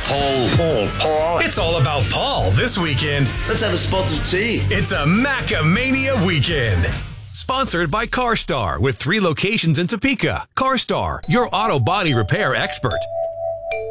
Paul. It's all about Paul this weekend. Let's have a spot of tea. It's a Macamania weekend. Sponsored by CarStar with 3 locations in Topeka. CarStar, your auto body repair expert.